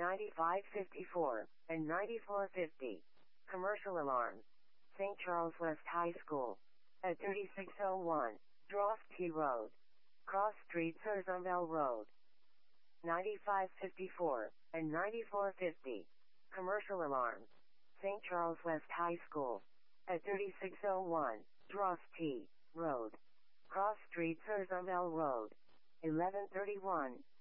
9554, and 9450. Commercial alarms. St. Charles West High School. At 3601, Droft T Road. Cross Street Surzumville Road. 9554, and 9450. Commercial alarms. St. Charles West High School. At 3601, Droft T Road. Cross Street Surzumville Road. 1131,